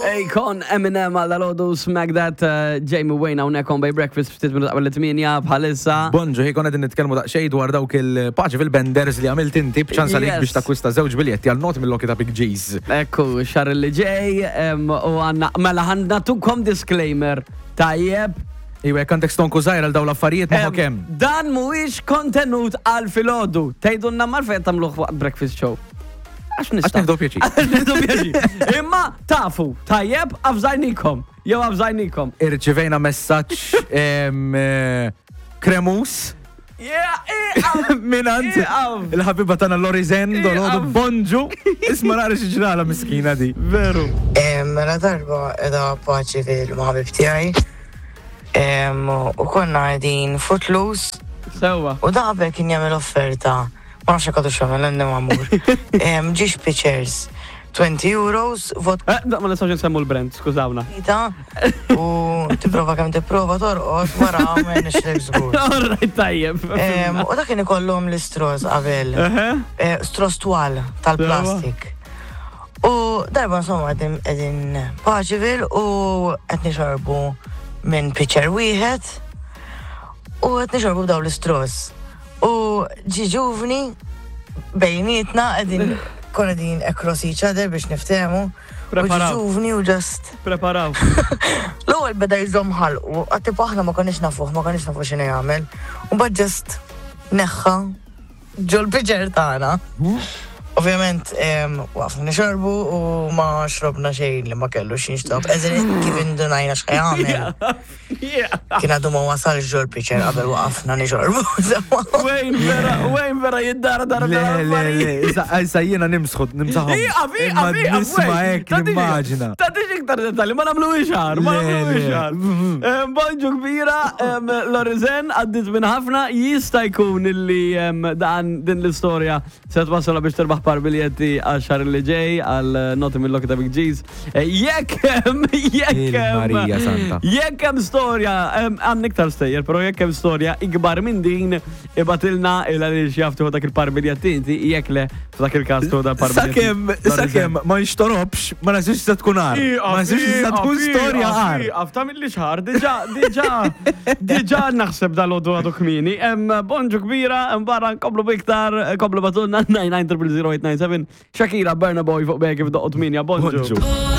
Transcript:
Kon Eminem għal-ħodu smack that Jamie Wayne għawnek on by breakfast ftit minn għabel l-8 bħalissa. Bonġu, ħikon għedin nitkelmu daqxej dwar dawk il-paċi fil-benders li għamilt inti bċansa li biex takwista żewġ biljetti għal-not mill-loki ta' Big G's. Ekku, xar li ġej, u għanna, mela għanna tukom disclaimer, tajjeb. Iwe, kontekst tonku zaħir għal daw l-affarijiet ma' kem. Dan muwix kontenut għal-filodu, tajdunna marfet tamluħ waqt breakfast show. Għax Neħdu pjaċi. Imma tafu, tajjeb għafżajnikom, jew għafżajnikom. Irċivejna messaċ kremus. Minant il-ħabiba tana Lorizen, dolodu bonġu. Isma nara xieġrala miskina di. Veru. Mela darba edha paċi fil-maħabib tijaj. U konna għedin Footloose. Sewa. U daħbel kien jagħmel offerta. Ma nafx kadu xamel, għannem għamur. Ġiex pitchers, €20, vot. Ma nistax nsemmu l-brand, skużawna. U tipprova kemm tipprova torqod wara ma nixlek żgur. Alright, tajjeb. U dak kien ikollhom l-istros qabel. Stros twal tal-plastik. U darba insomma qegħdin Paċivil u qed nixorbu minn pitcher wieħed u qed nixorbu b'daw l-istros. U ġiġuvni bejnietna għedin kon għedin across each other biex niftemu. Preparaw. U ġiġuvni u ġast. Preparaw. L-ewwel beda jżomm ħalqu, għatti paħna ma konniex nafuh x'inhu jagħmel. U bad ġast neħħa ġol pitcher tagħna. Ovvjament, waqfna nixorbu u ma xrobna xejn li ma kellu xinxtob. Eżin kif indunajna x'ħajamel. Kien għadu ma wasal ġol pitcher qabel waqfna nixorbu. Wejn vera jiddara dara. Issa jiena nimsaħu. Nisma ek, nimmaġina. Ta' tiġi iktar dettali, ma namlu ixar. Bonġu kbira, Lorizen, għaddit minn ħafna, jista' jkun illi dan din l-istorja se twassala biex terbaħ par biljetti għal xar li ġej għal noti mill-loki ta' Big G's. Marija Santa. Jekk hemm storja, għan iktar stejjer, pero jekk hemm storja ikbar minn din ibatilna il-għalix jaftu dak il-par biljetti inti jekk le f'dak il-każ tu da par biljetti. Sakemm ma nixtorobx, ma nasibx se tkun għar. Ma nasibx se tkun storja għar. Għafta mill-xħar, diġa naħseb dal-għodu għadu kmini. Bonġu kbira, barra nkoblu biktar, koblu batunna 9900 897 Shakira, Burna Boy fuq beki f'doqqot minja, bonġu.